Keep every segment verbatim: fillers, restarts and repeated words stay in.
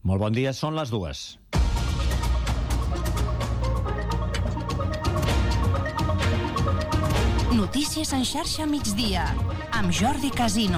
Molt bon dia, són les dues. Notícies en xarxa migdia, amb Jordi Casino.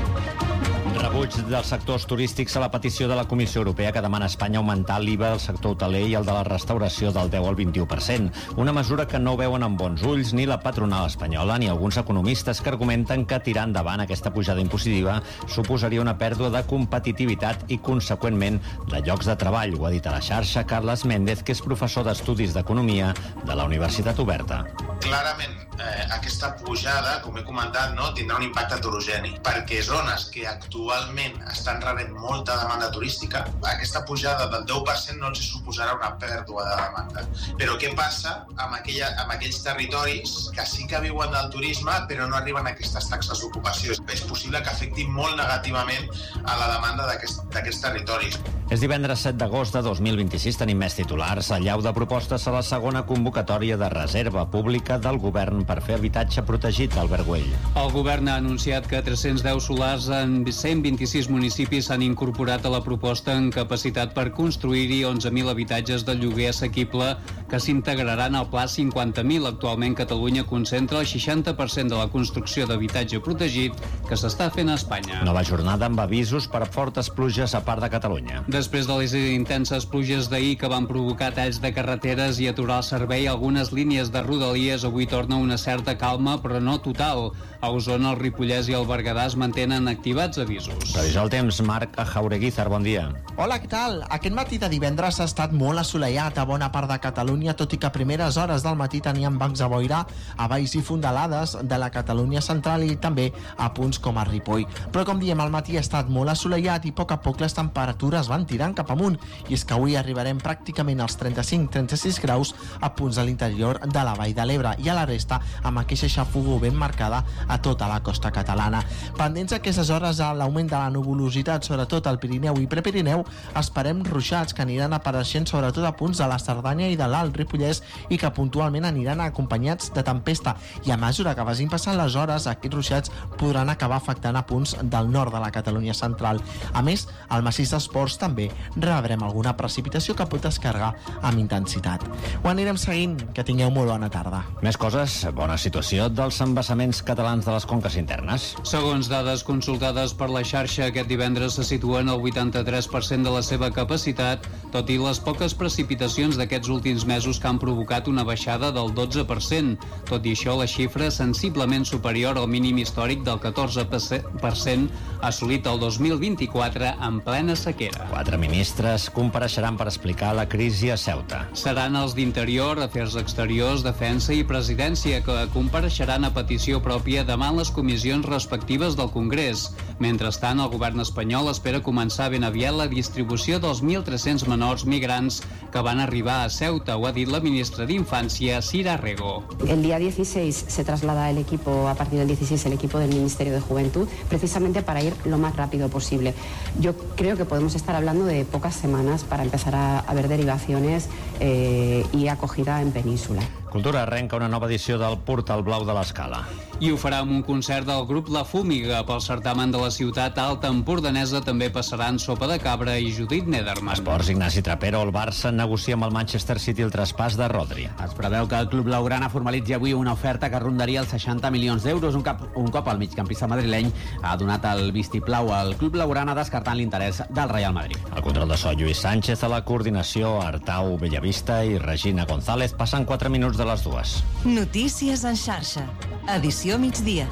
Rebuig dels sectors turístics a la petició de la Comissió Europea que demana a Espanya augmentar l'I V A del sector hoteler i el de la restauració del deu al vint-i-u per cent. Una mesura que no veuen amb bons ulls ni la patronal espanyola ni alguns economistes que argumenten que tirar endavant aquesta pujada impositiva suposaria una pèrdua de competitivitat i, conseqüentment, de llocs de treball. Ho ha dit a la xarxa Carles Méndez, que és professor d'Estudis d'Economia de la Universitat Oberta. Clarament, eh, aquesta pujada, com he comentat, no, tindrà un impacte heterogeni, perquè zones que actualment estan rebent molta demanda turística, aquesta pujada del deu per cent no els suposarà una pèrdua de demanda. Però què passa amb, aquella, amb aquells territoris que sí que viuen del turisme però no arriben a aquestes taxes d'ocupació? És possible que afecti molt negativament a la demanda d'aquests territoris. És divendres set d'agost de dos mil vint-i-sis, tenim més titulars. Allau de propostes a la segona convocatòria de reserva pública del govern per fer habitatge protegit, Albert Güell. El govern ha anunciat que tres-cents deu solars en cent vint-i-sis municipis s'han incorporat a la proposta en capacitat per construir-hi onze mil habitatges de lloguer assequible que s'integraran al Pla cinquanta mil. Actualment Catalunya concentra el seixanta per cent de la construcció d'habitatge protegit que s'està fent a Espanya. Nova jornada amb avisos per fortes pluges a part de Catalunya. Després de les intenses pluges d'ahir que van provocar talls de carreteres i aturar el servei a algunes línies de Rodalies, avui torna una certa calma, però no total. A Osona, el Ripollès i el Berguedà es mantenen activats avisos. Previsió del temps, Marc Jaureguizar, bon dia. Hola, què tal? Aquest matí de divendres ha estat molt assolellat a bona part de Catalunya, tot i que a primeres hores del matí tenien bancs de boira a valls i fondalades de la Catalunya central i també a punts com a Ripoll. Però com diem, al matí ha estat molt assolellat i a poc a poc les temperatures van tirant cap amunt, i és que avui arribarem pràcticament als trenta-cinc trenta-sis graus a punts de l'interior de la Vall de l'Ebre i a la resta amb aquesta xafogor ben marcada a tota la costa catalana. Pendents aquestes hores a l'augment de la nuvolositat, sobretot al Pirineu i Prepirineu, esperem ruixats que aniran apareixent sobretot a punts de la Cerdanya i de l'Alt Ripollès i que puntualment aniran acompanyats de tempesta, i a mesura que vagin passant les hores aquests ruixats podran acabar afectant a punts del nord de la Catalunya central. A més, al massís d'Esports també rebrem alguna precipitació que pot descarregar amb intensitat. Ho anirem seguint, que tingueu molt bona tarda. Més coses, bona situació dels embassaments catalans de les conques internes. Segons dades consultades per la xarxa, aquest divendres se situen al vuitanta-tres per cent de la seva capacitat, tot i les poques precipitacions d'aquests últims mesos que han provocat una baixada del dotze per cent. Tot i això, la xifra és sensiblement superior al mínim històric del catorze per cent assolit el dos mil vint-i-quatre en plena sequera. Quatre ministres compareixeran per explicar la crisi a Ceuta. Seran els d'Interior, Afers Exteriors, Defensa i Presidència, que compareixeran a petició pròpia demà en les comissions respectives del Congrés. Mentrestant, el govern espanyol espera començar ben aviat la distribució dels mil tres-cents menors migrants que van arribar a Ceuta, ho ha dit la ministra d'Infància, Sira Rego. El día dieciséis se traslada el equipo, a partir del dieciséis, el equipo del Ministerio de Juventud, precisamente para ir lo más rápido posible. Yo creo que podemos estar hablando de pocas semanas para empezar a, a ver derivaciones eh, y acogida en península. Cultura arrenca una nova edició del Portal Blau de l'Escala. I ho farà amb un concert del grup La Fúmiga. Pel certamen de la ciutat alta empordanesa també passaran Sopa de Cabra i Judit Nederman. Esports, Ignasi Trapero. El Barça negocia amb el Manchester City el traspàs de Rodri. Es preveu que el club blaugrana formalitzi avui una oferta que rondaria els seixanta milions d'euros. Un, cap, un cop el migcampista madrileny ha donat el vistiplau al club blaugrana, descartant l'interès del Real Madrid. El control de so, Lluís Sánchez. A la coordinació, Artau Bellavista i Regina González. Passen quatre minuts de les dues. Notícies en xarxa. Edició migdia.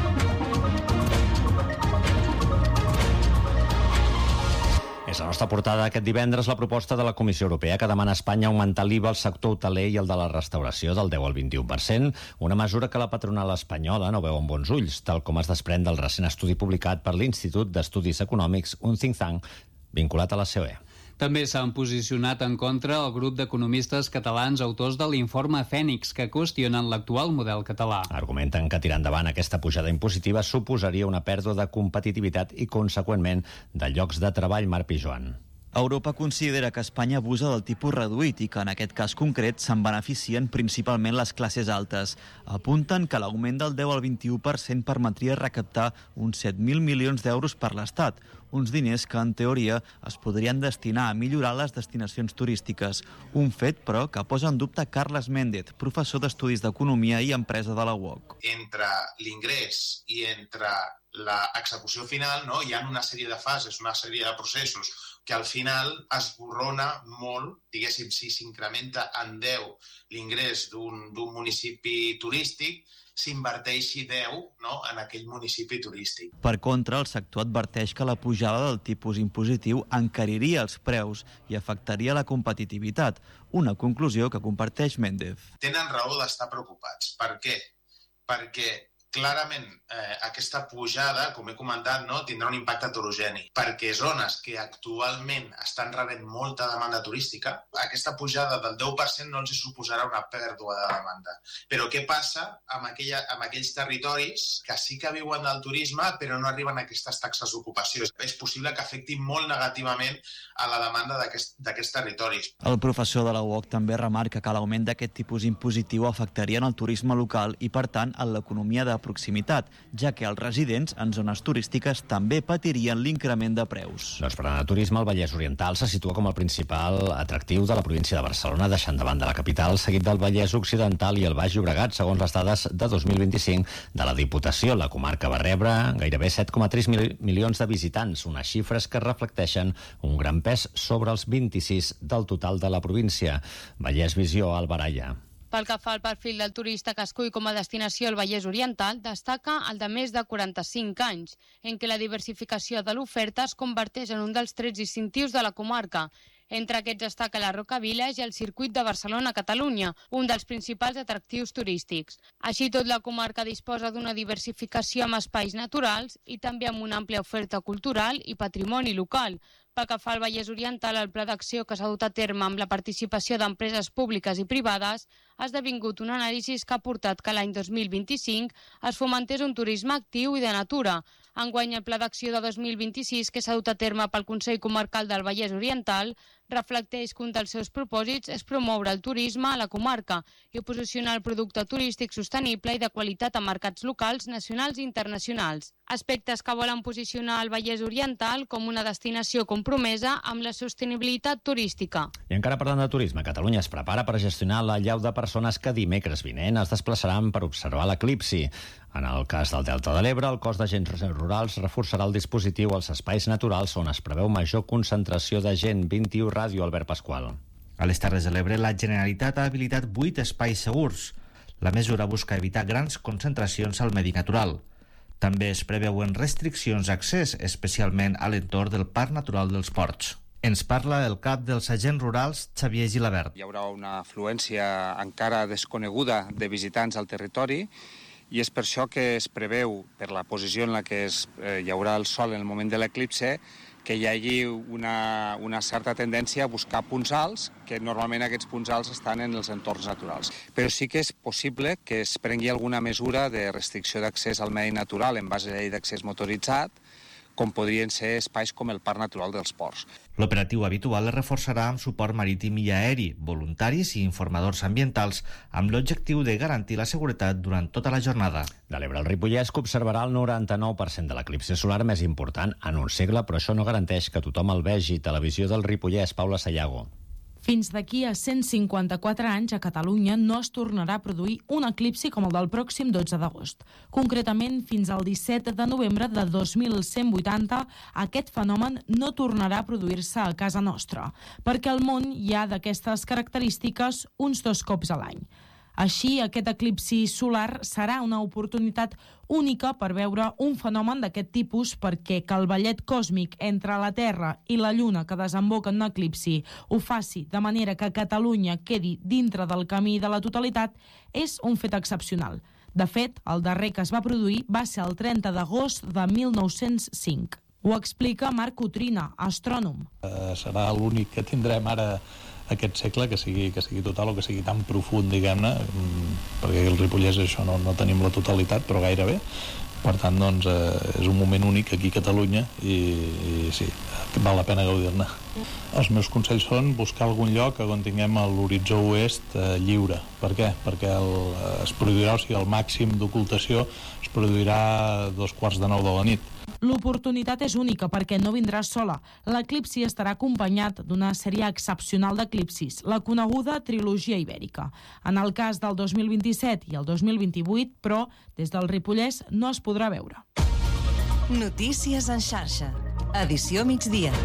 És la nostra portada aquest divendres la proposta de la Comissió Europea que demana a Espanya augmentar l'I V A al sector hoteler i el de la restauració del deu al vint-i-u per cent, una mesura que la patronal espanyola no veu amb bons ulls, tal com es desprèn del recent estudi publicat per l'Institut d'Estudis Econòmics, un think tank vinculat a la C O E. També s'han posicionat en contra el grup d'economistes catalans autors de l'informe Fènix, que qüestionen l'actual model català. Argumenten que tirar endavant aquesta pujada impositiva suposaria una pèrdua de competitivitat i, conseqüentment, de llocs de treball. Marc Pijoan. Europa considera que Espanya abusa del tipus reduït i que en aquest cas concret se'n beneficien principalment les classes altes. Apunten que l'augment del deu al vint-i-u per cent permetria recaptar uns set mil milions d'euros per l'Estat, uns diners que, en teoria, es podrien destinar a millorar les destinacions turístiques. Un fet, però, que posa en dubte Carles Méndez, professor d'Estudis d'Economia i Empresa de la U O C. Entre l'ingrés i entre l'execució final, no, hi ha una sèrie de fases, una sèrie de processos que al final esborrona molt, diguéssim, si s'incrementa en deu l'ingrés d'un d'un municipi turístic, s'inverteixi deu no, en aquell municipi turístic. Per contra, el sector adverteix que la pujada del tipus impositiu encariria els preus i afectaria la competitivitat, una conclusió que comparteix Méndez. Tenen raó d'estar preocupats. Per què? Perquè clarament eh, aquesta pujada, com he comentat, no, tindrà un impacte heterogeni, perquè zones que actualment estan rebent molta demanda turística, aquesta pujada del deu per cent no els suposarà una pèrdua de demanda. Però què passa amb, aquella, amb aquells territoris que sí que viuen del turisme però no arriben a aquestes taxes d'ocupació? És possible que afecti molt negativament a la demanda d'aquests territoris. El professor de la U O C també remarca que l'augment d'aquest tipus impositiu afectaria en el turisme local i, per tant, en l'economia de proximitat, ja que els residents en zones turístiques també patirien l'increment de preus. Doncs per anar a turisme, el Vallès Oriental se situa com el principal atractiu de la província de Barcelona, deixant davant de la capital, seguit del Vallès Occidental i el Baix Llobregat, segons les dades de dos mil vint-i-cinc de la Diputació. La comarca va rebre gairebé set coma tres milions de visitants, unes xifres que reflecteixen un gran pes sobre els vint-i-sis del total de la província. Vallès Visió, Albaralla. Pel que fa al perfil del turista que escull com a destinació al Vallès Oriental, destaca el de més de quaranta-cinc anys, en què la diversificació de l'oferta es converteix en un dels trets distintius de la comarca. Entre aquests destaca la Roca Village i el circuit de Barcelona-Catalunya, un dels principals atractius turístics. Així tot, la comarca disposa d'una diversificació amb espais naturals i també amb una àmplia oferta cultural i patrimoni local. Pel que fa al Vallès Oriental, el pla d'acció que s'ha dut a terme amb la participació d'empreses públiques i privades ha esdevingut una anàlisi que ha portat que l'any dos mil vint-i-cinc es fomentés un turisme actiu i de natura. Enguany, el pla d'acció de dos mil vint-i-sis, que s'ha dut a terme pel Consell Comarcal del Vallès Oriental, reflecteix que un dels seus propòsits és promoure el turisme a la comarca i posicionar el producte turístic sostenible i de qualitat a mercats locals, nacionals i internacionals. Aspectes que volen posicionar el Vallès Oriental com una destinació compromesa amb la sostenibilitat turística. I encara parlant de turisme, Catalunya es prepara per gestionar la llau de persones que dimecres vinent es desplaçaran per observar l'eclipsi. En el cas del Delta de l'Ebre, el cos d'agents rurals reforçarà el dispositiu als espais naturals on es preveu major concentració de gent. vint-i-u Ràdio, Albert Pasqual. A les Terres de l'Ebre, la Generalitat ha habilitat vuit espais segurs. La mesura busca evitar grans concentracions al medi natural. També es preveuen restriccions d'accés, especialment a l'entorn del Parc Natural dels Ports. Ens parla el cap dels agents rurals, Xavier Gilabert. Hi haurà una afluència encara desconeguda de visitants al territori i és per això que es preveu, per la posició en la que es, eh, hi haurà el sol en el moment de l'eclipse, que hi hagi una, una certa tendència a buscar punts alts, que normalment aquests punts alts estan en els entorns naturals. Però sí que és possible que es prengui alguna mesura de restricció d'accés al medi natural en base a la llei d'accés motoritzat, com podrien ser espais com el Parc Natural dels Ports. L'operatiu habitual es reforçarà amb suport marítim i aeri, voluntaris i informadors ambientals, amb l'objectiu de garantir la seguretat durant tota la jornada. De l'Ebre al Ripollès, que observarà el noranta-nou per cent de l'eclipsi solar més important en un segle, però això no garanteix que tothom el vegi. Televisió del Ripollès, Paula Sayago. Fins d'aquí a cent cinquanta-quatre anys, a Catalunya no es tornarà a produir un eclipsi com el del pròxim dotze d'agost. Concretament, fins al disset de novembre de dos mil cent vuitanta, aquest fenomen no tornarà a produir-se a casa nostra, perquè al món hi ha d'aquestes característiques uns dos cops a l'any. Així, aquest eclipsi solar serà una oportunitat única per veure un fenomen d'aquest tipus, perquè que el ballet còsmic entre la Terra i la Lluna que desemboca en un eclipsi ho faci de manera que Catalunya quedi dintre del camí de la totalitat és un fet excepcional. De fet, el darrer que es va produir va ser el trenta d'agost de mil nou-cents cinc. Ho explica Marc Cotrina, astrònom. Uh, serà l'únic que tindrem ara aquest segle que sigui, que sigui total o que sigui tan profund, diguem-ne, perquè el Ripollès això no, no tenim la totalitat, però gairebé. Per tant, doncs, eh, és un moment únic aquí a Catalunya i, i sí, val la pena gaudir-ne. Els meus consells són buscar algun lloc on tinguem l'horitzó oest eh, lliure. Per què? Perquè el, es produirà, o sigui, el màxim d'ocultació es produirà a dos quarts de nou de la nit. L'oportunitat és única perquè no vindrà sola. L'eclipsi estarà acompanyat d'una sèrie excepcional d'eclipsis, la coneguda trilogia ibèrica. En el cas del dos mil vint-i-set i el dos mil vint-i-vuit, però, des del Ripollès no es podrà veure. Notícies en xarxa. Edició migdia.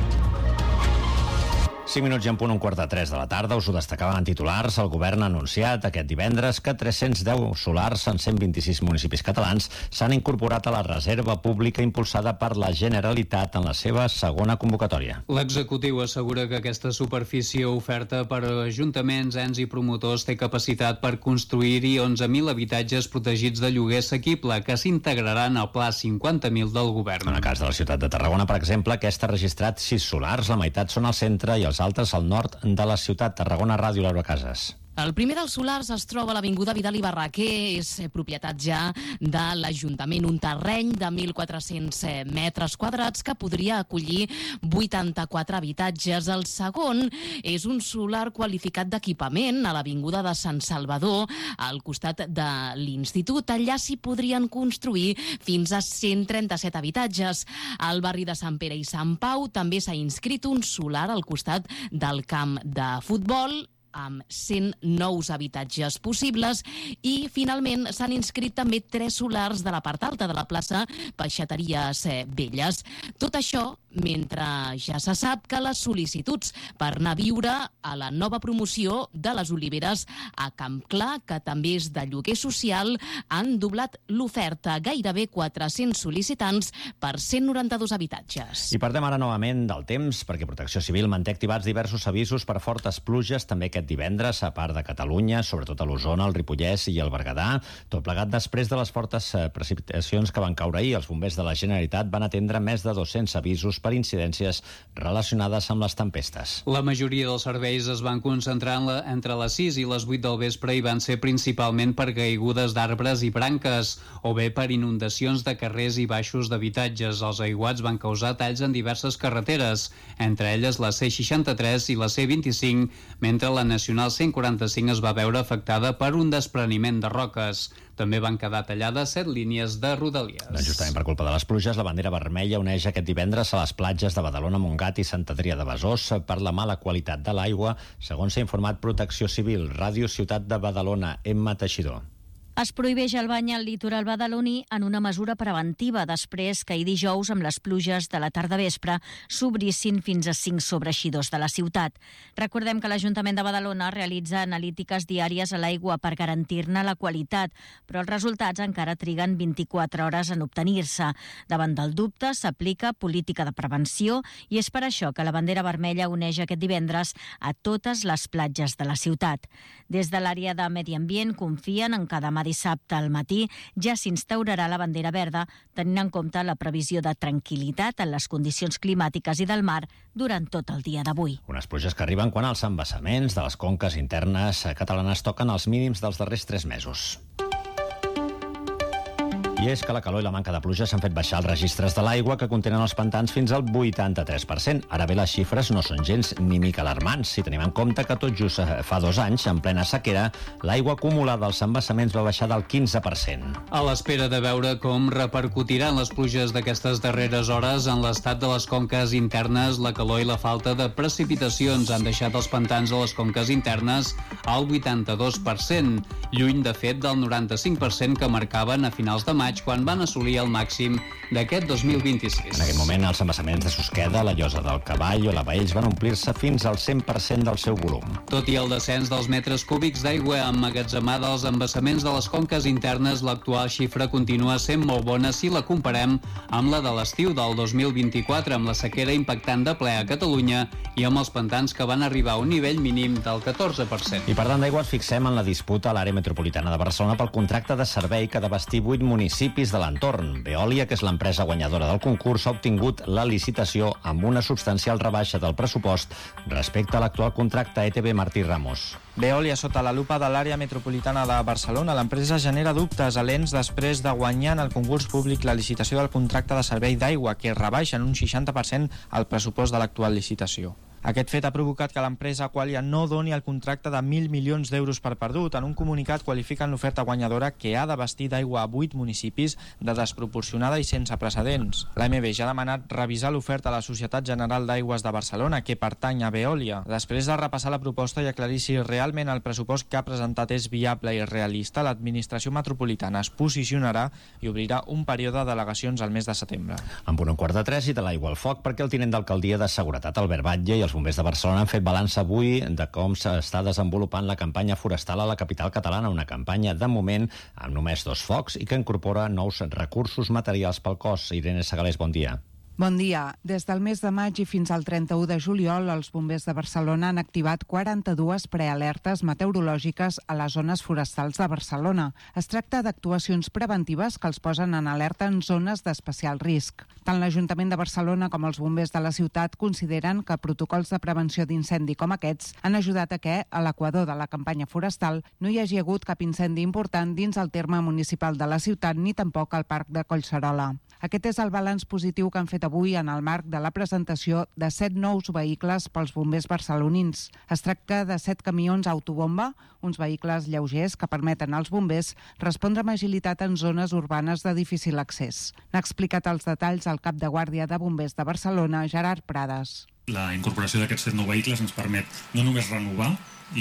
cinc minuts i en punt un quart de tres de la tarda. Us ho destacaven en titulars. El govern ha anunciat aquest divendres que tres-cents deu solars en cent vint-i-sis municipis catalans s'han incorporat a la reserva pública impulsada per la Generalitat en la seva segona convocatòria. L'executiu assegura que aquesta superfície oferta per ajuntaments, ens i promotors té capacitat per construir-hi onze mil habitatges protegits de lloguer assequible que s'integraran al Pla cinquanta mil del govern. En el cas de la ciutat de Tarragona, per exemple, aquesta ha registrat sis solars, la meitat són al centre i els altres al nord de la ciutat. Tarragona Ràdio, Laura Casas. El primer dels solars es troba a l'Avinguda Vidal i Barraquer, és propietat ja de l'Ajuntament, un terreny de mil quatre-cents metres quadrats que podria acollir vuitanta-quatre habitatges. El segon és un solar qualificat d'equipament a l'Avinguda de Sant Salvador, al costat de l'Institut. Allà s'hi podrien construir fins a cent trenta-set habitatges. Al barri de Sant Pere i Sant Pau també s'ha inscrit un solar al costat del camp de futbol, amb cent nous habitatges possibles, i finalment s'han inscrit també tres solars de la part alta de la plaça Peixateries Velles. Tot això mentre ja se sap que les sol·licituds per anar a viure a la nova promoció de les Oliveres a Camp Clar, que també és de lloguer social, han doblat l'oferta. Gairebé quatre-cents sol·licitants per cent noranta-dos habitatges. I parlem ara novament del temps, perquè Protecció Civil manté activats diversos avisos per fortes pluges també aquest divendres a part de Catalunya, sobretot a l'Osona, el Ripollès i el Berguedà. Tot plegat després de les fortes precipitacions que van caure ahir. Els bombers de la Generalitat van atendre més de dos-cents avisos per incidències relacionades amb les tempestes. La majoria dels serveis es van concentrar en la, entre les sis i les vuit del vespre i van ser principalment per caigudes d'arbres i branques o bé per inundacions de carrers i baixos d'habitatges. Els aiguats van causar talls en diverses carreteres, entre elles la C seixanta-tres i la C vint-i-cinc, mentre la Nacional cent quaranta-cinc es va veure afectada per un despreniment de roques. També van quedar tallades set línies de rodalies. Doncs justament per culpa de les pluges, la bandera vermella uneix aquest divendres a les platges de Badalona, Montgat i Sant Adrià de Besòs per la mala qualitat de l'aigua, segons s'ha informat Protecció Civil. Ràdio Ciutat de Badalona, Emma Teixidor. Es prohibeix el bany al litoral badaloní en una mesura preventiva després que ahir dijous, amb les pluges de la tarda-vespre, s'obrissin fins a cinc sobreeixidors de la ciutat. Recordem que l'Ajuntament de Badalona realitza analítiques diàries a l'aigua per garantir-ne la qualitat, però els resultats encara triguen vint-i-quatre hores en obtenir-se. Davant del dubte, s'aplica política de prevenció i és per això que la bandera vermella uneix aquest divendres a totes les platges de la ciutat. Des de l'àrea de Medi Ambient confien en que demà dissabte al matí ja s'instaurarà la bandera verda, tenint en compte la previsió de tranquil·litat en les condicions climàtiques i del mar durant tot el dia d'avui. Unes pluges que arriben quan els embassaments de les conques internes catalanes toquen els mínims dels darrers tres mesos. I és que la calor i la manca de pluja s'han fet baixar els registres de l'aigua que contenen els pantans fins al vuitanta-tres per cent. Ara bé, les xifres no són gens ni mica alarmants, si tenim en compte que tot just fa dos anys, en plena sequera, l'aigua acumulada als embassaments va baixar del quinze per cent. A l'espera de veure com repercutiran les pluges d'aquestes darreres hores en l'estat de les conques internes, la calor i la falta de precipitacions han deixat els pantans a les conques internes al vuitanta-dos per cent, lluny de fet del noranta-cinc per cent que marcaven a finals de maig quan van assolir el màxim d'aquest dos mil vint-i-sis. En aquest moment, els embassaments de Susqueda, la Llosa del Cavall o la Baells van omplir-se fins al cent per cent del seu volum. Tot i el descens dels metres cúbics d'aigua emmagatzemada als embassaments de les conques internes, l'actual xifra continua sent molt bona si la comparem amb la de l'estiu del dos mil vint-i-quatre, amb la sequera impactant de ple a Catalunya i amb els pantans que van arribar a un nivell mínim del catorze per cent. I parlant d'aigua, ens fixem en la disputa a l'àrea metropolitana de Barcelona pel contracte de servei que ha de vestir vuit municipis municipis de l'entorn. Veolia, que és l'empresa guanyadora del concurs, ha obtingut la licitació amb una substancial rebaixa del pressupost respecte a l'actual contracte E T B Martí Ramos. Veolia, sota la lupa de l'àrea metropolitana de Barcelona, l'empresa genera dubtes a l'ens després de guanyar en el concurs públic la licitació del contracte de servei d'aigua, que rebaixa en un seixanta per cent el pressupost de l'actual licitació. Aquest fet ha provocat que l'empresa Aqualia no doni el contracte de mil milions d'euros per perdut. En un comunicat qualifiquen l'oferta guanyadora, que ha d'abastir d'aigua a vuit municipis, de desproporcionada i sense precedents. L'A M B ja ha demanat revisar l'oferta a la Societat General d'Aigües de Barcelona, que pertany a Veolia. Després de repassar la proposta i aclarir si realment el pressupost que ha presentat és viable i realista, l'administració metropolitana es posicionarà i obrirà un període d'al·legacions al mes de setembre. Amb un quart de tres i de l'aigua al foc, perquè el tinent d'alcaldia de Seguretat, Albert Batlle, i els bombers de Barcelona han fet balanç avui de com s'està desenvolupant la campanya forestal a la capital catalana, una campanya de moment amb només dos focs i que incorpora nous recursos materials pel cos. Irene Segalés, bon dia. Bon dia. Des del mes de maig i fins al trenta-u de juliol, els bombers de Barcelona han activat quaranta-dues prealertes meteorològiques a les zones forestals de Barcelona. Es tracta d'actuacions preventives que els posen en alerta en zones d'especial risc. Tant l'Ajuntament de Barcelona com els bombers de la ciutat consideren que protocols de prevenció d'incendi com aquests han ajudat a que, a l'equador de la campanya forestal, no hi hagi hagut cap incendi important dins el terme municipal de la ciutat ni tampoc al Parc de Collserola. Aquest és el balanç positiu que han fet avui en el marc de la presentació de set nous vehicles pels bombers barcelonins. Es tracta de set camions autobomba, uns vehicles lleugers que permeten als bombers respondre amb agilitat en zones urbanes de difícil accés. N'ha explicat els detalls el cap de guàrdia de bombers de Barcelona, Gerard Prades. La incorporació d'aquests set nous vehicles ens permet no només renovar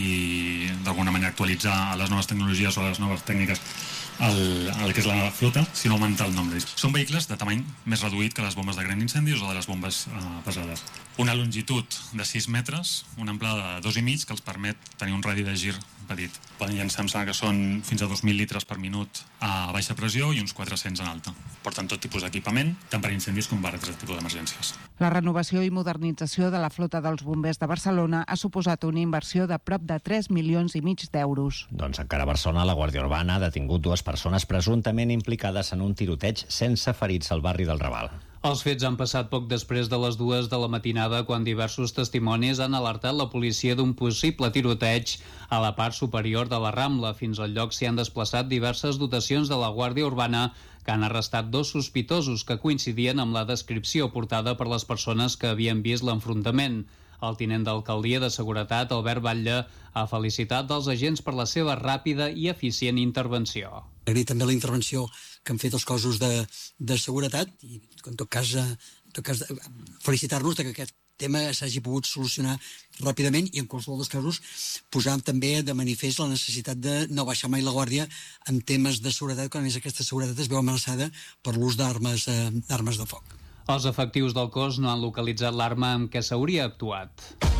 i d'alguna manera actualitzar a les noves tecnologies o a les noves tècniques el, el que és la flota, sinó augmentar el nombre. Són vehicles de tamany més reduït que les bombes de gran incendis o de les bombes eh, pesades. Una longitud de sis metres, una amplada de dos i mig que els permet tenir un radi de gir petit. Poden llançar, em sembla que són fins a dos mil litres per minut a baixa pressió i uns quatre-cents en alta. Porten tot tipus d'equipament, tant per incendis com per altres tipus d'emergències. La renovació i modernització de la flota dels bombers de Barcelona ha suposat una inversió de prop de tres milions i mig d'euros. Doncs encara a Barcelona, la Guàrdia Urbana ha detingut dues persones presumptament implicades en un tiroteig sense ferits al barri del Raval. Els fets han passat poc després de les dues de la matinada, quan diversos testimonis han alertat la policia d'un possible tiroteig a la part superior de la Rambla. Fins al lloc s'hi han desplaçat diverses dotacions de la Guàrdia Urbana que han arrestat dos sospitosos que coincidien amb la descripció portada per les persones que havien vist l'enfrontament. El tinent d'alcaldia de Seguretat, Albert Batlle, ha felicitat els agents per la seva ràpida i eficient intervenció. Agrair també la intervenció que han fet els cossos de, de seguretat i, en tot cas, en tot cas felicitar-nos que aquest tema s'hagi pogut solucionar ràpidament i, en qualsevol dels casos, posar també de manifest la necessitat de no baixar mai la guàrdia en temes de seguretat, quan a més aquesta seguretat es veu amenaçada per l'ús d'armes eh, d'armes de foc. Els efectius del cos no han localitzat l'arma amb què s'hauria actuat.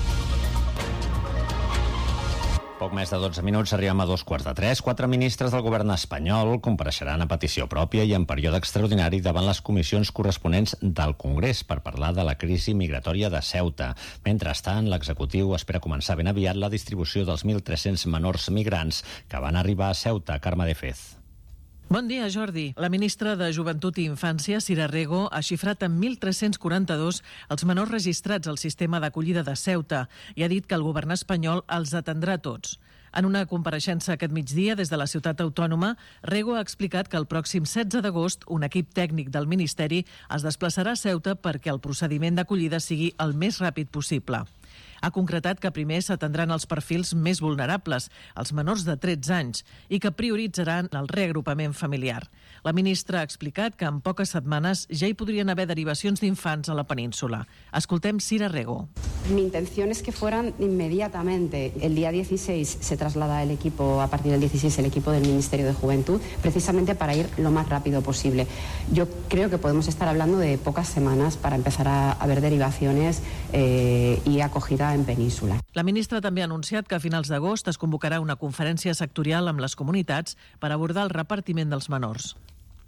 Poc més de dotze minuts, arribem a dos quarts de tres. Quatre ministres del govern espanyol compareixeran a petició pròpia i en període extraordinari davant les comissions corresponents del Congrés per parlar de la crisi migratòria de Ceuta. Mentrestant, l'executiu espera començar ben aviat la distribució dels mil tres-cents menors migrants que van arribar a Ceuta. Carme de Fez. Bon dia, Jordi. La ministra de Joventut i Infància, Sira Rego, ha xifrat en mil tres-cents quaranta-dos els menors registrats al sistema d'acollida de Ceuta i ha dit que el govern espanyol els atendrà tots. En una compareixença aquest migdia des de la ciutat autònoma, Rego ha explicat que el pròxim setze d'agost un equip tècnic del Ministeri es desplaçarà a Ceuta perquè el procediment d'acollida sigui el més ràpid possible. Ha concretat que primer s'atendran els perfils més vulnerables, els menors de tretze anys, i que prioritzaran el reagrupament familiar. La ministra ha explicat que en poques setmanes ja hi podrien haver derivacions d'infants a la península. Escoltem Sira Rego. Mi intención es que fueran inmediatamente. El día dieciséis se traslada el equipo, a partir del dieciséis, el equipo del Ministerio de Juventud, precisamente para ir lo más rápido posible. Yo creo que podemos estar hablando de pocas semanas para empezar a, a ver derivaciones eh, y acogida en península. La ministra també ha anunciat que a finals d'agost es convocarà una conferència sectorial amb les comunitats per abordar el repartiment dels menors.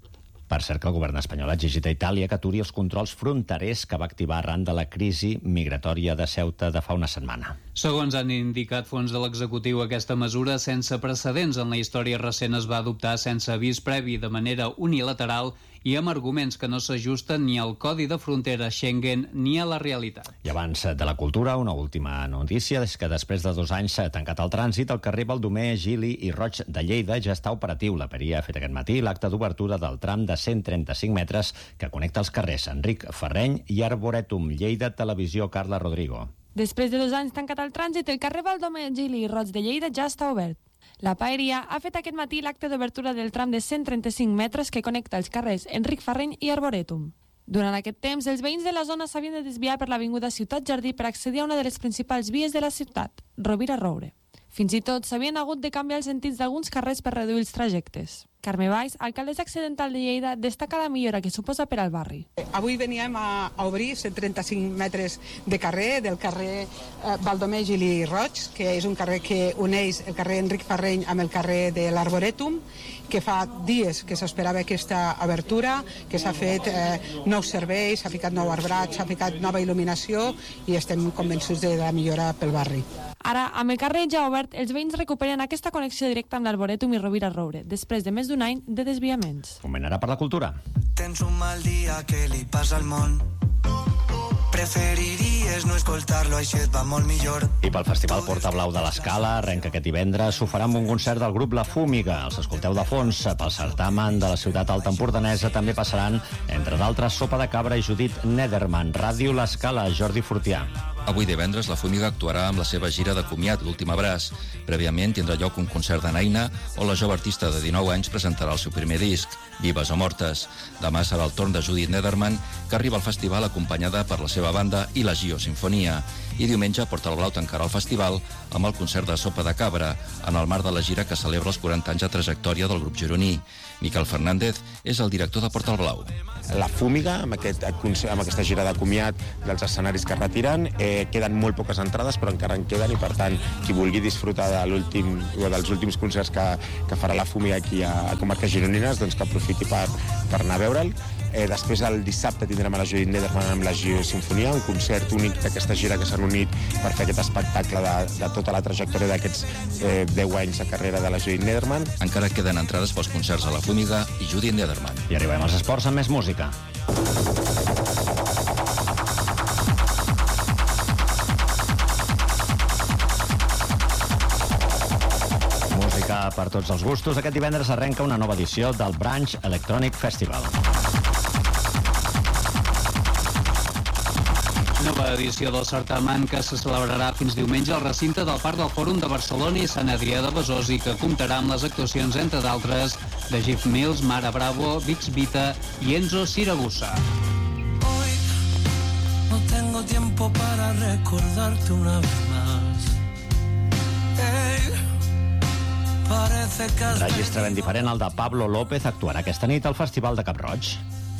Per cert, que el govern espanyol ha exigit a Itàlia que aturi els controls fronterers que va activar arran de la crisi migratòria de Ceuta de fa una setmana. Segons han indicat fons de l'executiu, aquesta mesura sense precedents en la història recent es va adoptar sense avís previ de manera unilateral i amb arguments que no s'ajusten ni al Codi de Frontera Schengen ni a la realitat. I abans de la cultura, una última notícia és que després de dos anys s'ha tancat el trànsit, el carrer Baldomer, Gili i Roig de Lleida ja està operatiu. La Peria ha fet aquest matí l'acte d'obertura del tram de cent trenta-cinc metres que connecta els carrers Enric Ferreny i Arboretum. Lleida Televisió, Carla Rodrigo. Després de dos anys tancat el trànsit, el carrer Baldomer, Gili i Roig de Lleida ja està obert. La Paeria ha fet aquest matí l'acte d'obertura del tram de cent trenta-cinc metres que connecta els carrers Enric Ferreny i Arboretum. Durant aquest temps, els veïns de la zona s'havien de desviar per l'avinguda Ciutat Jardí per accedir a una de les principals vies de la ciutat, Rovira Roure. Fins i tot s'havien hagut de canviar els sentits d'alguns carrers per reduir els trajectes. Carme Valls, alcaldessa accidental de Lleida, destaca la millora que suposa per al barri. Avui veníem a, a obrir cent trenta-cinc metres de carrer, del carrer eh, Baldomer, Gili i Roig, que és un carrer que uneix el carrer Enric Ferreny amb el carrer de l'Arboretum, que fa dies que s'esperava aquesta obertura, que s'ha fet eh, nous serveis, s'ha ficat nou arbrat, s'ha ficat nova il·luminació i estem convençuts de la millora pel barri. Ara, amb el carrer ja obert, els veïns recuperen aquesta connexió directa amb l'Arboretum i Rovira Roure, després de més d'un any de desviaments. Moment ara per la cultura. Tens un mal dia que li passa al món. Preferiries no escoltar-lo, així et va molt millor. I pel Festival Porta Blau de l'Escala, arrenca aquest divendres, s'ho farà amb un concert del grup La Fúmiga. Els escolteu de fons. Pel certamen de la ciutat alta empordanesa també passaran, entre d'altres, Sopa de Cabra i Judit Nederman. Ràdio L'Escala, Jordi Fortià. Avui divendres la Fúmiga actuarà amb la seva gira de comiat, l'últim abraç. Prèviament tindrà lloc un concert de Naina, on la jove artista de dinou anys presentarà el seu primer disc, Vives o Mortes. Demà serà el torn de Judit Nederman, que arriba al festival acompanyada per la seva banda i la Gio Sinfonia. I diumenge Porta el Blau tancarà el festival amb el concert de Sopa de Cabra, en el marc de la gira que celebra els quaranta anys de trajectòria del grup gironí. Miquel Fernández és el director de Porta el Blau. La Fúmiga, amb, aquest, amb aquesta gira de comiat dels escenaris que es retiren, eh, queden molt poques entrades, però encara en queden, i per tant, qui vulgui disfrutar de l'últim, dels últims concerts que, que farà la Fúmiga aquí a, a Comarques Gironines, doncs que aprofiti per, per anar a veure'l. Eh, després, el dissabte, tindrem a la Judit Nederman amb la Gio Sinfonia, un concert únic d'aquesta gira que s'han unit per fer aquest espectacle de, de tota la trajectòria d'aquests eh, deu anys de carrera de la Judit Nederman. Encara queden entrades pels concerts a la Fúmiga i Judit Nederman. I arribem als esports amb més música. Música per tots els gustos. Aquest divendres arrenca una nova edició del Branch Electronic Festival. Nova edició del certamen que se celebrarà fins diumenge al recinte del Parc del Fòrum de Barcelona i Sant Adrià de Besòs i que comptarà amb les actuacions, entre d'altres, de Jeff Mills, Mara Bravo, Vix Vita i Enzo Siragusa. Hoy no tengo tiempo para recordarte una vez más. Hey, parece que... Registre ben diferent al de Pablo López actuarà aquesta nit al Festival de Cap-roig.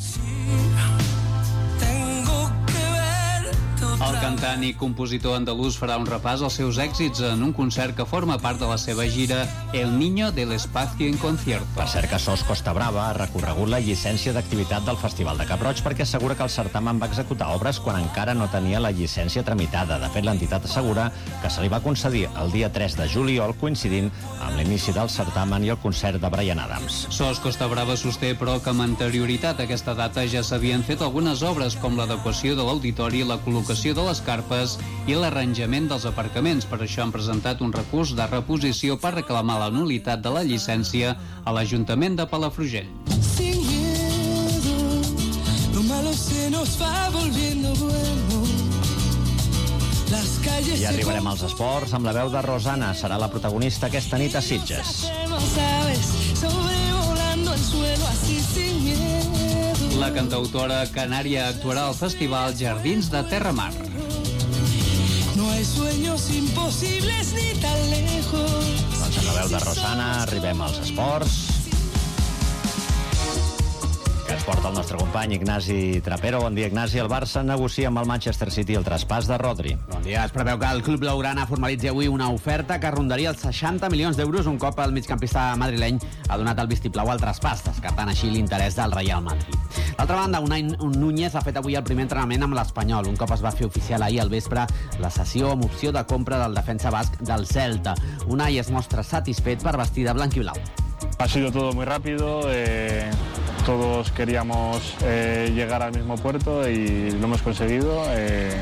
El cantant i compositor andalús farà un repàs als seus èxits en un concert que forma part de la seva gira El Niño del Espacio en Concierto. Per cert que Sos Costa Brava ha recorregut la llicència d'activitat del Festival de Cap-roig perquè assegura que el certamen va executar obres quan encara no tenia la llicència tramitada. De fet, l'entitat assegura que se li va concedir el dia tres de juliol, coincidint amb l'inici del certamen i el concert de Bryan Adams. Sos Costa Brava sosté, però, que amb anterioritat a aquesta data ja s'havien fet algunes obres com l'adequació de l'auditori, la col·locació de les carpes i l'arranjament dels aparcaments. Per això han presentat un recurs de reposició per reclamar la nul·litat de la llicència a l'Ajuntament de Palafrugell. Sin miedo, lo malo se nos va volviendo bueno. Las calles. I arribarem als esports amb la veu de Rosana. Serà la protagonista aquesta nit a Sitges. Sobrevolando el suelo así sin miedo. La cantautora canària actuarà al festival Jardins de Terramar. No hay sueños imposibles ni tan lejos. Doncs amb la veu de Rosana arribem als esports. que ens porta el nostre company Ignasi Trapero. Bon dia, Ignasi. El Barça negocia amb el Manchester City el traspàs de Rodri. Bon dia. Es preveu que el club blaugrana formalitzi avui una oferta que rondaria els seixanta milions d'euros un cop el migcampista madrileny ha donat el vistiplau al traspàs, descartant així l'interès del Real Madrid. D'altra banda, Unai Núñez ha fet avui el primer entrenament amb l'Espanyol, un cop es va fer oficial ahir al vespre la sessió amb opció de compra del defensa basc del Celta. Unai es mostra satisfet per vestir de blanc i blau. Ha sido todo muy rápido, eh, todos queríamos eh, llegar al mismo puerto y lo hemos conseguido. Eh,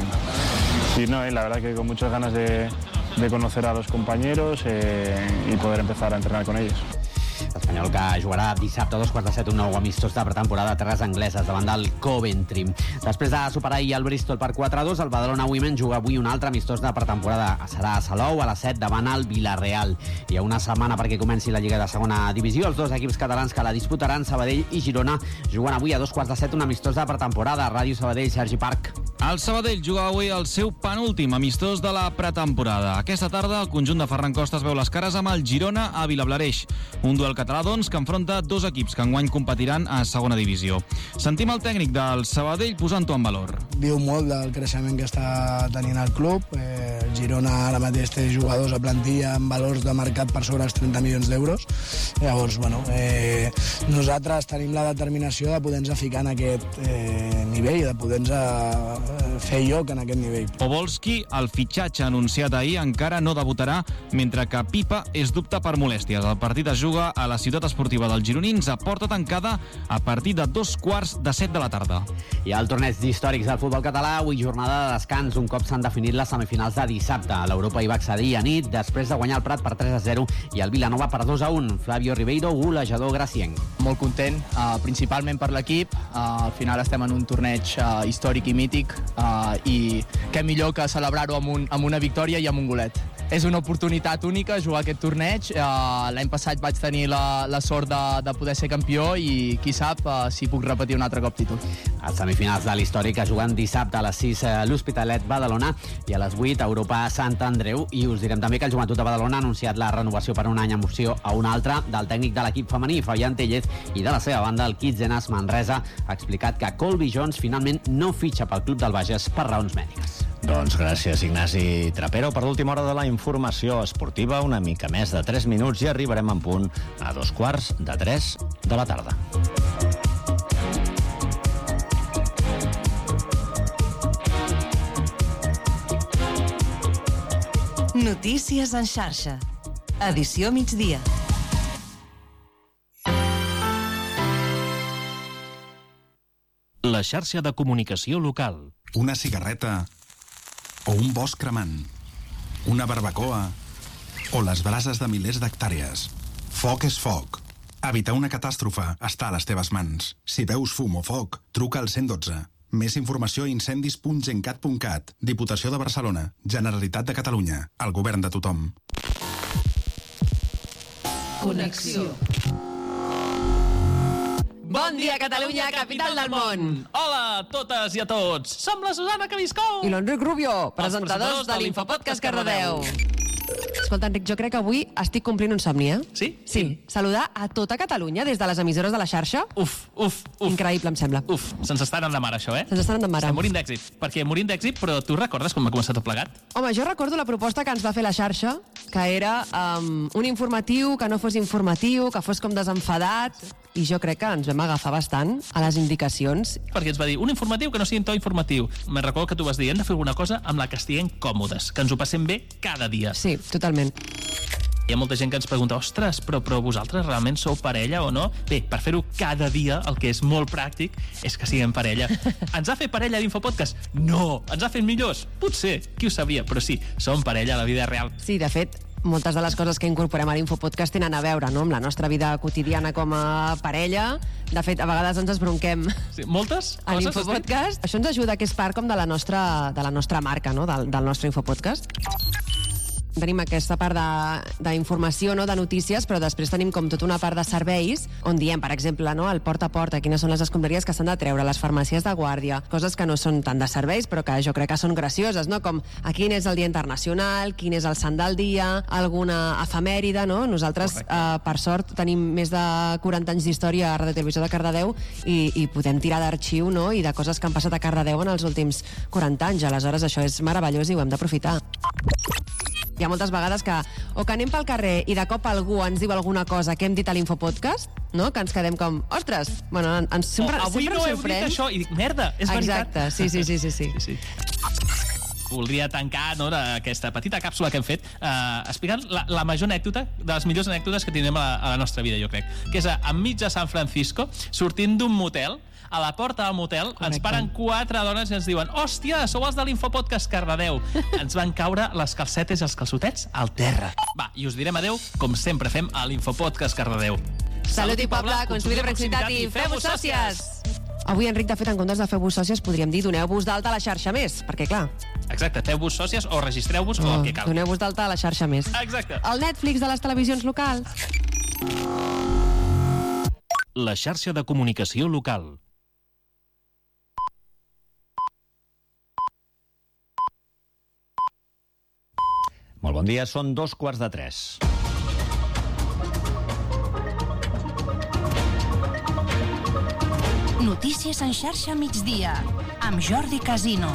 y no, eh, la verdad que con muchas ganas de, de conocer a los compañeros eh, y poder empezar a entrenar con ellos. L'Espanyol que jugarà dissabte a dos quarts de set un nou amistós de pretemporada a terres angleses davant del Coventry. Després de superar ahir el Bristol per quatre a dos, el Badalona Women juga avui un altre amistós de pretemporada. Serà a Salou a les set davant el Villarreal. Hi ha una setmana perquè comenci la Lliga de Segona Divisió. Els dos equips catalans que la disputaran, Sabadell i Girona, juguen avui a dos quarts de set un amistós de pretemporada. Ràdio Sabadell, Sergi Parc. El Sabadell juga avui el seu penúltim amistós de la pretemporada. Aquesta tarda el conjunt de Ferran Costa es veu les cares amb el Girona a Vilablareix. Un duel català, doncs, que enfronta dos equips que enguany competiran a segona divisió. Sentim el tècnic del Sabadell posant-ho en valor. Viu molt del creixement que està tenint el club. Eh, el Girona ara mateix té jugadors a plantilla amb valors de mercat per sobre els trenta milions d'euros. Llavors, bueno, eh, nosaltres tenim la determinació de poder-nos ficar en aquest eh, nivell, de poder-nos eh, fer lloc en aquest nivell. Obolski, el fitxatge anunciat ahir, encara no debutarà, mentre que Pipa és dubte per molèsties. El partit es juga a la ciutat esportiva dels gironins a porta tancada a partir de dos quarts de set de la tarda. I al torneig històrics del futbol català, avui jornada de descans, un cop s'han definit les semifinals de dissabte. L'Europa hi va accedir a nit, després de guanyar el Prat per tres a zero i el Vilanova per dos a un. Flavio Ribeiro, golejador gracienc. Molt content, uh, principalment per l'equip. Uh, al final estem en un torneig uh, històric i mític uh, i què millor que celebrar-ho amb, un, amb una victòria i amb un golet. És una oportunitat única jugar aquest torneig. Uh, L'any passat vaig tenir la, la sort de, de poder ser campió i qui sap uh, si puc repetir un altre cop títol. Els semifinals de l'històric es juguen dissabte a les sis a l'Hospitalet Badalona i a les vuit a Europa Sant Andreu. I us direm també que el Joventut de Badalona ha anunciat la renovació per un any amb opció a un altre del tècnic de l'equip femení, Fabián Tellez, i de la seva banda el Kitzenas Manresa ha explicat que Colby Jones finalment no fitxa pel club del Bages per raons mèdiques. Doncs gràcies, Ignasi Trapero. Per l'última hora de la informació esportiva, una mica més de tres minuts i arribarem en punt a dos quarts de tres de la tarda. Notícies en xarxa. Edició migdia. La xarxa de comunicació local. Una cigarreta o un bosc cremant, una barbacoa o les brases de milers d'hectàrees. Foc és foc. Evitar una catàstrofe està a les teves mans. Si veus fum o foc, truca al cent dotze. Més informació a incendis punt gencat punt cat. Diputació de Barcelona. Generalitat de Catalunya. El govern de tothom. Connexió. Bon dia, Catalunya, capital del món! Hola a totes i a tots! Som la Susana Cabiscou! I l'Enric Rubio, presentadors de l'Infopodcast Cardedeu. Escolta, Enric, jo crec que avui estic complint un somni, eh? Sí? Sí. Saludar a tota Catalunya des de les emissores de la xarxa. Uf, uf, uf. Increïble, em sembla. Uf, se'ns està anant de mare, això, eh? Se'ns està anant de mare. Estem morint d'èxit. Perquè morint d'èxit, però tu recordes com va començar tot plegat? Home, jo recordo la proposta que ens va fer la xarxa, que era um, un informatiu que no fos informatiu, que fos com desenfadat, i jo crec que ens vam agafar bastant a les indicacions. Perquè ens va dir, un informatiu que no sigui en to informatiu. Me'n recordo que tu vas dir, hem de fer alguna cosa amb la que estiguem còmodes, que ens ho passem bé cada dia. Sí, totalment. Hi ha molta gent que ens pregunta, ostres, però, però vosaltres realment sou parella o no? Bé, per fer-ho cada dia, el que és molt pràctic és que siguem parella. Ens ha fet parella l'Infopodcast? No! Ens ha fet millors? Potser, qui ho sabia, però sí, som parella a la vida real. Sí, de fet, moltes de les coses que incorporem a l'Infopodcast tenen a veure, no?, amb la nostra vida quotidiana com a parella. De fet, a vegades ens esbronquem. Sí, moltes a l'Infopodcast. Això ens ajuda, que és part com de la nostra, de la nostra marca, no?, del, del nostre Infopodcast. Tenim aquesta part d'informació, no, de notícies, però després tenim com tota una part de serveis on diem, per exemple, no, el porta a porta, quines són les escombraries que s'han de treure, les farmàcies de guàrdia, coses que no són tant de serveis, però que jo crec que són gracioses, no? Com a quin és el dia internacional, quin és el sant del dia, alguna efemèride, no? Nosaltres, eh, per sort, tenim més de quaranta anys d'història a Radio Televisió de Cardedeu i, i podem tirar d'arxiu, no?, i de coses que han passat a Cardedeu en els últims quaranta anys. Aleshores, això és meravellós i ho hem d'aprofitar. Hi ha moltes vegades que o que anem pel carrer i de cop algú ens diu alguna cosa que hem dit a l'Infopodcast, no? Que ens quedem com, ostres, bueno, ens sempre, oh, avui sempre no ens heu sorprèn. dit això, i dic, merda, és veritat. Exacte, sí, sí, sí, sí, sí. sí, sí. Voldria tancar, no, aquesta petita càpsula que hem fet eh, explicant la, la major anècdota, de les millors anècdotes que tindrem a la, a la nostra vida, jo crec, que és a, enmig de San Francisco, sortint d'un motel, a la porta del motel, correcte, ens paren quatre dones i ens diuen, hòstia, sou els de l'Infopodcast Cardedeu. Ens van caure les calcetes i els calçotets al terra. Va, i us direm adeu, com sempre fem a l'Infopodcast Cardedeu. Salut i poble, consum de proximitat i feu-vos sòcies! Avui, Enric, de fet, en comptes de feu-vos sòcies, podríem dir doneu-vos d'alta a la xarxa més, perquè, clar... Exacte, feu-vos sòcies o registreu-vos oh, o el que cal. Doneu-vos d'alta a la xarxa més. Exacte. El Netflix de les televisions locals. La xarxa de comunicació local. Molt bon dia, són dos quarts de tres. Notícies en xarxa migdia, amb Jordi Casino.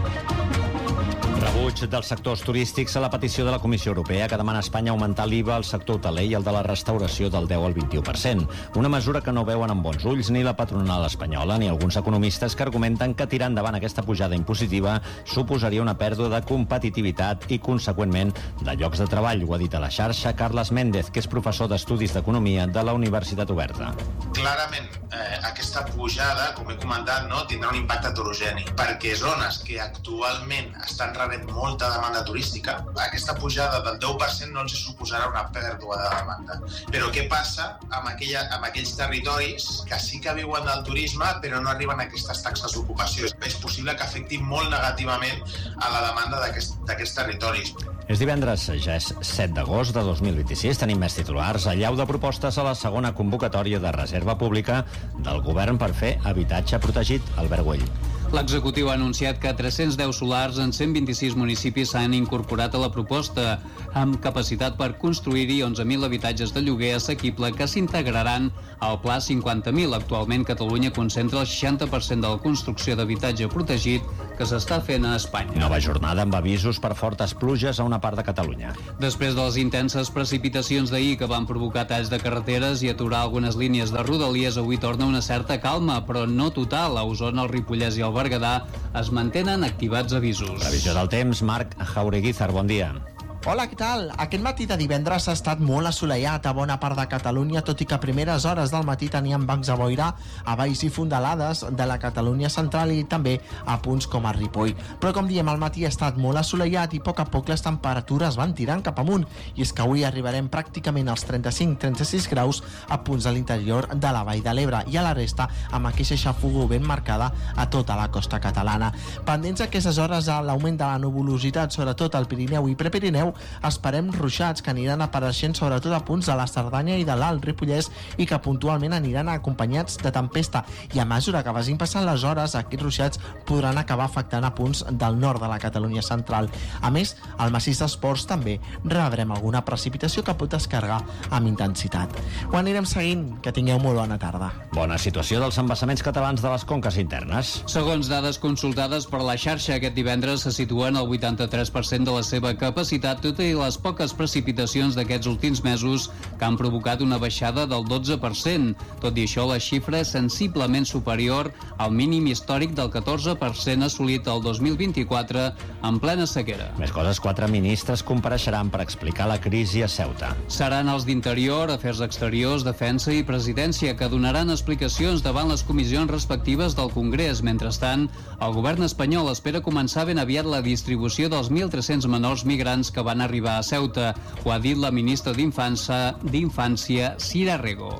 Rebuig dels sectors turístics a la petició de la Comissió Europea que demana a Espanya augmentar l'I V A al sector hoteler i el de la restauració del deu al vint-i-u per cent. Una mesura que no veuen amb bons ulls ni la patronal espanyola ni alguns economistes que argumenten que tirar endavant aquesta pujada impositiva suposaria una pèrdua de competitivitat i, conseqüentment, de llocs de treball. Ho ha dit a la xarxa Carles Méndez, que és professor d'Estudis d'Economia de la Universitat Oberta. Clarament, eh, aquesta pujada, com he comentat, no, tindrà un impacte heterogeni, perquè zones que actualment estan rebent molta demanda turística, aquesta pujada del deu per cent no els suposarà una pèrdua de demanda. Però què passa amb, aquella, amb aquells territoris que sí que viuen del turisme però no arriben a aquestes taxes d'ocupació? És possible que afecti molt negativament a la demanda d'aquests aquest, territoris. És divendres, ja és set d'agost de dos mil vint-i-sis. Tenim més titulars. Allau de propostes a la segona convocatòria de reserva pública del govern per fer habitatge protegit. Albert Güell. L'executiu ha anunciat que tres-cents deu solars en cent vint-i-sis municipis s'han incorporat a la proposta, amb capacitat per construir-hi onze mil habitatges de lloguer assequible que s'integraran al Pla cinquanta mil. Actualment, Catalunya concentra el seixanta per cent de la construcció d'habitatge protegit que s'està fent a Espanya. Nova jornada amb avisos per fortes pluges a una part de Catalunya. Després de les intenses precipitacions d'ahir que van provocar talls de carreteres i aturar algunes línies de rodalies, avui torna una certa calma, però no total. A Osona, el Ripollès i el Berguedà es mantenen activats avisos. Previsió del temps, Marc Jaureguizar, bon dia. Hola, què tal? Aquest matí de divendres ha estat molt assolellat a bona part de Catalunya, tot i que a primeres hores del matí tenien bancs de boira a valls i fondalades de la Catalunya central i també a punts com a Ripoll. Però com diem, al matí ha estat molt assolellat i a poc a poc les temperatures van tirant cap amunt, i és que avui arribarem pràcticament als trenta-cinc trenta-sis graus a punts de l'interior de la Vall de l'Ebre i a la resta amb aquesta xafogor ben marcada a tota la costa catalana. Pendents aquestes hores a l'augment de la nuvolositat, sobretot al Pirineu i Prepirineu, esperem ruixats que aniran apareixent sobretot a punts de la Cerdanya i de l'Alt Ripollès i que puntualment aniran acompanyats de tempesta, i a mesura que vagin passant les hores aquests ruixats podran acabar afectant a punts del nord de la Catalunya central. A més, al massís d'Esports també rebrem alguna precipitació que pot descarregar amb intensitat. Ho anirem seguint, que tingueu molt bona tarda. Bona situació dels embassaments catalans de les conques internes. Segons dades consultades per la xarxa, aquest divendres se situen al vuitanta-tres per cent de la seva capacitat, tot i les poques precipitacions d'aquests últims mesos que han provocat una baixada del dotze per cent. Tot i això, la xifra és sensiblement superior al mínim històric del catorze per cent assolit el dos mil vint-i-quatre en plena sequera. Més coses, quatre ministres compareixeran per explicar la crisi a Ceuta. Seran els d'Interior, Afers Exteriors, Defensa i Presidència, que donaran explicacions davant les comissions respectives del Congrés. Mentrestant, el govern espanyol espera començar ben aviat la distribució dels mil tres-cents menors migrants que van arribar a Ceuta. Ho ha dit la ministra d'Infància, d'Infància Cira Rego.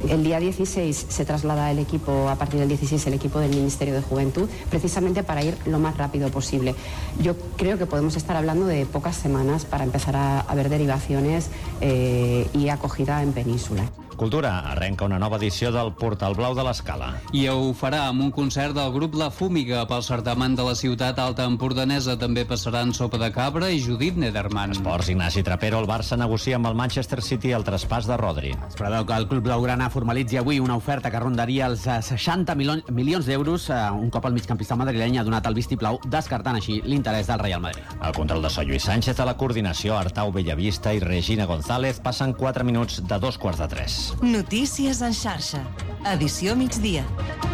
El día dieciséis se traslada el equipo, a partir del dieciséis, el equipo del Ministerio de Juventud, precisamente para ir lo más rápido posible. Yo creo que podemos estar hablando de pocas semanas para empezar a, a ver derivaciones eh, i acogida en península. Cultura arrenca una nova edició del Portal Blau de l'Escala. I ho farà amb un concert del grup La Fúmiga. Pel certamen de la ciutat alta empordanesa també passaran Sopa de Cabra i Judit Nederman. Esports, Ignasi Trapero. El Barça negocia amb el Manchester City el traspàs de Rodri. Es preveu que el club blaugrana formalitzi avui una oferta que rondaria els seixanta milions d'euros un cop el migcampista madrileny ha donat el vistiplau, descartant així l'interès del Real Madrid. El control de so Lluís Sánchez, a la coordinació Artau Bellavista i Regina González. Passen quatre minuts de dos quarts de tres. Notícies en xarxa. Edició migdia.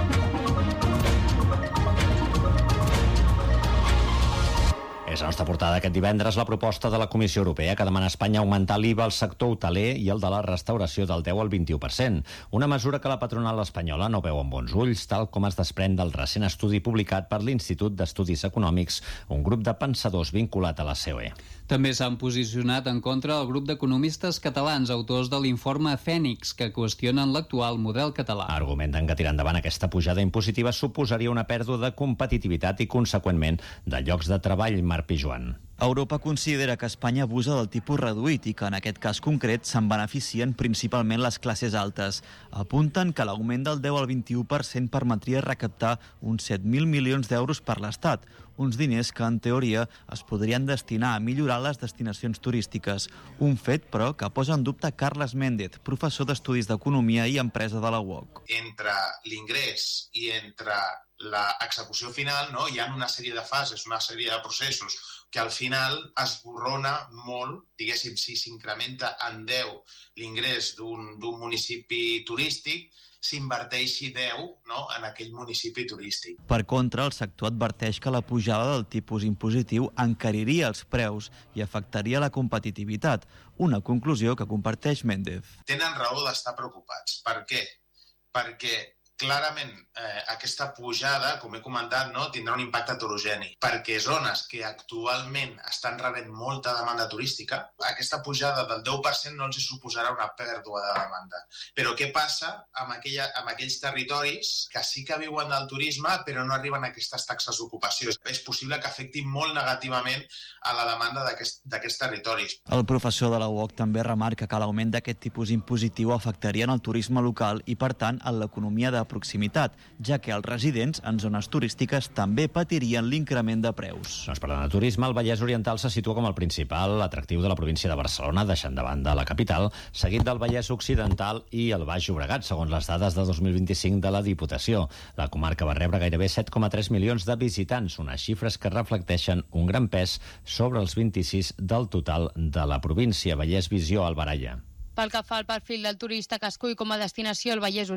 És la nostra portada aquest divendres la proposta de la Comissió Europea que demana a Espanya augmentar l'I V A al sector hoteler i el de la restauració del deu al vint-i-u per cent. Una mesura que la patronal espanyola no veu amb bons ulls, tal com es desprèn del recent estudi publicat per l'Institut d'Estudis Econòmics, un grup de pensadors vinculat a la C O E. També s'han posicionat en contra el grup d'economistes catalans, autors de l'informe Fènix, que qüestionen l'actual model català. Argumenten que tirar endavant aquesta pujada impositiva suposaria una pèrdua de competitivitat i, conseqüentment, de llocs de treball. Marc Pijuan. Europa considera que Espanya abusa del tipus reduït i que en aquest cas concret se'n beneficien principalment les classes altes. Apunten que l'augment del deu al vint-i-u per cent permetria recaptar uns set mil milions d'euros per l'Estat, uns diners que, en teoria, es podrien destinar a millorar les destinacions turístiques. Un fet, però, que posa en dubte Carles Méndez, professor d'Estudis d'Economia i Empresa de la U O C. Entre l'ingrés i entre l'execució final, no, hi ha una sèrie de fases, una sèrie de processos que al final esborrona molt, diguéssim, si s'incrementa en deu l'ingrés d'un municipi turístic, s'inverteixi deu no, en aquell municipi turístic. Per contra, el sector adverteix que la pujada del tipus impositiu encariria els preus i afectaria la competitivitat, una conclusió que comparteix Méndez. Tenen raó d'estar preocupats. Per què? Perquè clarament eh, aquesta pujada, com he comentat, no, tindrà un impacte heterogeni, perquè zones que actualment estan rebent molta demanda turística, aquesta pujada del deu per cent no els suposarà una pèrdua de demanda. Però què passa amb, aquella, amb aquells territoris que sí que viuen del turisme però no arriben a aquestes taxes d'ocupació? És possible que afecti molt negativament a la demanda d'aquests territoris. El professor de la U O C també remarca que l'augment d'aquest tipus impositiu afectaria en el turisme local i, per tant, en l'economia de proximitat, ja que els residents en zones turístiques també patirien l'increment de preus. Doncs parlant de turisme, el Vallès Oriental se situa com el principal atractiu de la província de Barcelona, deixant de banda la capital, seguit del Vallès Occidental i el Baix Llobregat, segons les dades de dos mil vint-i-cinc de la Diputació. La comarca va rebre gairebé set coma tres milions de visitants, unes xifres que reflecteixen un gran pes sobre els vint-i-sis del total de la província. Vallès Visió, Albaralla. Pel que fa al perfil del turista que escull com a destinació el Vallès Oriental,